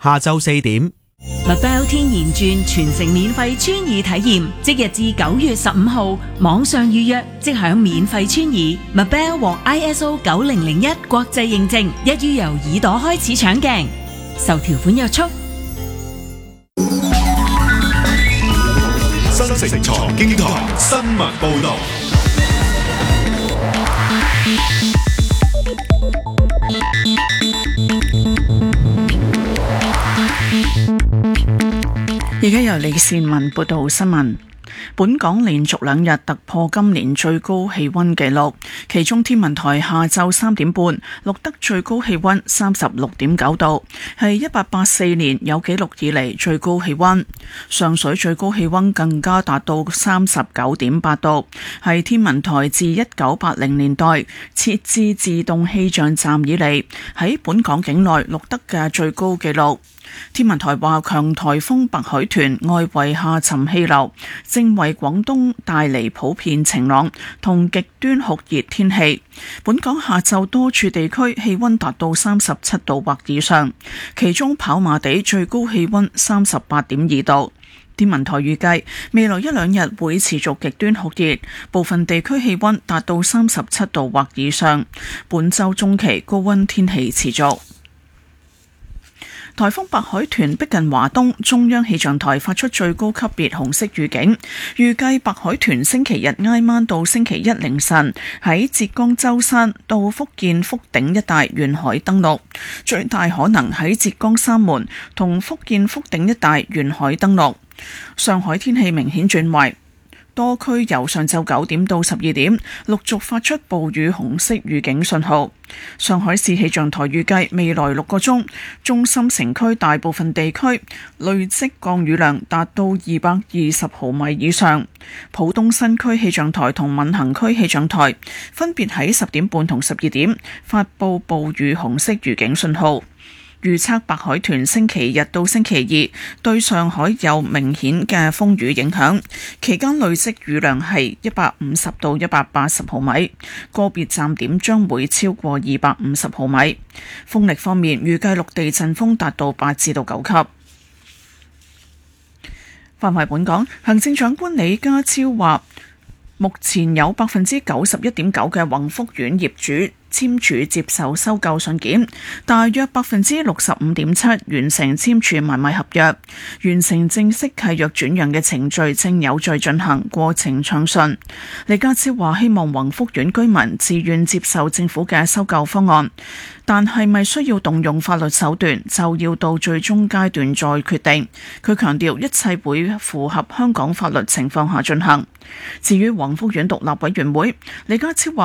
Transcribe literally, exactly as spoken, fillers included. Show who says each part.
Speaker 1: 下晝四點。
Speaker 2: Mabel 天然鑽全城免費穿耳體驗，即日至九月十五號網上預約，即享免費穿耳。Mabel 獲 I S O 九零零一國際認證，一於由耳朵開始搶鏡，受條款約束。
Speaker 3: 新城財經台新聞報道。
Speaker 4: 而家由李善文報道新聞。本港連續兩日突破今年最高氣溫紀錄，其中天文台下晝三點半錄得最高氣溫三十六點九度，係一八八四年有紀錄以嚟最高氣溫。上水最高氣溫更加達到三十九點八度，係天文台自一九八零年代設置自動氣象站以嚟喺本港境內錄得嘅最高紀錄。天文台話，強颱風白海豚外圍下沉氣流正為廣東帶嚟普遍晴朗同極端酷熱天氣。本港下晝多處地區氣溫達到三十七度或以上，其中跑馬地最高氣溫三十八點二度。天文台預計未來一兩日會持續極端酷熱，部分地區氣溫達到三十七度或以上。本週中期高溫天氣持續。颱風白海豚逼近華東，中央氣象台發出最高級別紅色預警，預計白海豚星期日挨晚到星期一凌晨喺浙江舟山到福建福鼎一帶沿海登陸，最大可能喺浙江三門同福建福鼎一帶沿海登陸。上海天氣明顯轉壞，多區由上晝九點到十二點陸續發出暴雨紅色預警信號。上海市氣象台預計未來六個鐘，中心城區大部分地區累積降雨量達到二百二十毫米以上。浦東新區氣象台同閔行區氣象台分別喺十點半同十二點發佈暴雨紅色預警信號。預測白海豚星期日到星期二對上海有明顯嘅風雨影響，期間累積雨量係一百五十到一百八十毫米，個別站點將會超過二百五十毫米。風力方面，預計陸地陣風達到八至到九級。返回本港，行政長官李家超話，目前有百分之九十一點九嘅宏福苑業主簽署接受收購信件，大約百分之六十五點七完成簽署買賣合約，完成正式契約轉讓嘅程序正有序進行，過程暢順。李家超話，希望宏福苑居民自願接受政府嘅收購方案，但係咪需要動用法律手段，就要到最終階段再決定。佢強調一切會符合香港法律情況下進行。至於宏福苑獨立委員會，李家超話